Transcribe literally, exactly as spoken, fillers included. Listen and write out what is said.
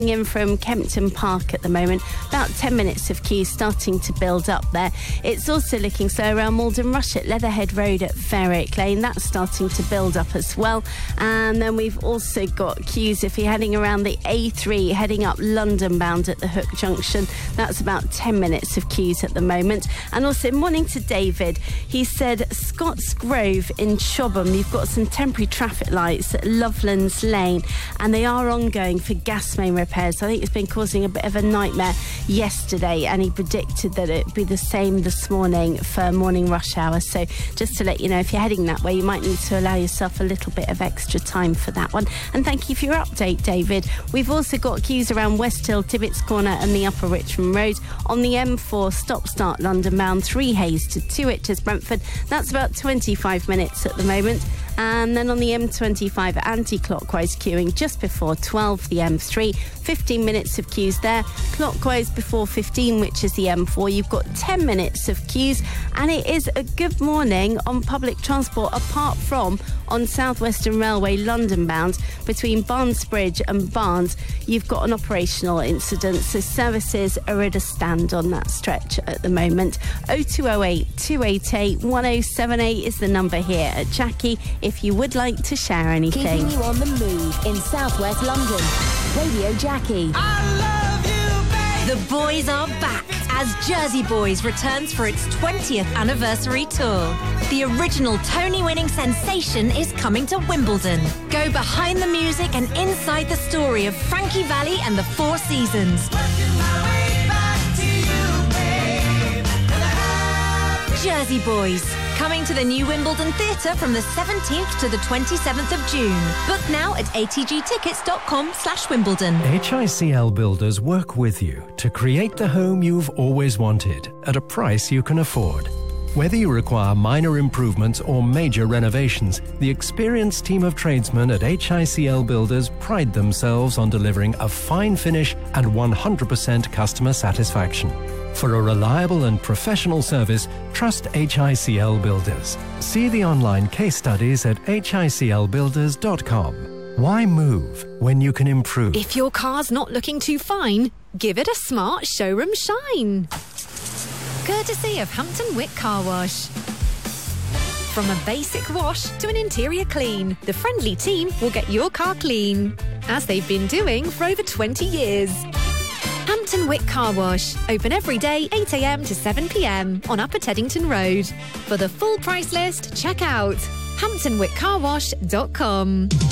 In from Kempton Park at the moment, about ten minutes of queues starting to build up there. It's also looking slow around Malden Rush at Leatherhead Road at Fair-Oak Lane. That's starting to build up as well. And then we've also got queues if you're heading around the A three, heading up London bound at the Hook Junction. That's about ten minutes of queues at the moment. And also, morning to David. He said Scotts Grove in Chobham, you've got some temporary traffic lights at Lovelands Lane, and they are ongoing for gas main repairs. I think it's been causing a bit of a nightmare yesterday, and he predicted that it'd be the same this morning for morning rush hour. So just to let you know, if you're heading that way, you might need to allow yourself a little bit of extra time for that one. And thank you for your update, David. We've also got queues around West Hill, Tibbets Corner and the Upper Richmond Road. On the M four, stop-start London bound, three Hayes to two Itches Brentford. That's about twenty-five minutes at the moment. And then on the M twenty-five, anti-clockwise queuing just before twelve, the M three, fifteen minutes of queues there. Clockwise before fifteen, which is the M four, you've got ten minutes of queues. And it is a good morning on public transport, apart from on South Western Railway London bound between Barnesbridge and Barnes. You've got an operational incident, so services are at a stand on that stretch at the moment. oh two oh eight, two eight eight, one oh seven eight is the number here at Jackie if you would like to share anything. Keeping you on the move in South West London. Radio Jackie. I love you, babe. The boys are back as Jersey Boys returns for its twentieth anniversary tour. The original Tony-winning sensation is coming to Wimbledon. Go behind the music and inside the story of Frankie Valli and the Four Seasons. Jersey Boys, coming to the new Wimbledon Theatre from the seventeenth to the twenty-seventh of June. Book now at atgtickets.com slash Wimbledon. H I C L Builders work with you to create the home you've always wanted at a price you can afford. Whether you require minor improvements or major renovations, the experienced team of tradesmen at H I C L Builders pride themselves on delivering a fine finish and one hundred percent customer satisfaction. For a reliable and professional service, trust H I C L Builders. See the online case studies at h i c l builders dot com. Why move when you can improve? If your car's not looking too fine, give it a smart showroom shine. Courtesy of Hampton Wick Car Wash. From a basic wash to an interior clean, the friendly team will get your car clean, as they've been doing for over twenty years. Hampton Wick Car Wash, open every day eight a m to seven p m on Upper Teddington Road. For the full price list, check out hampton wick car wash dot com.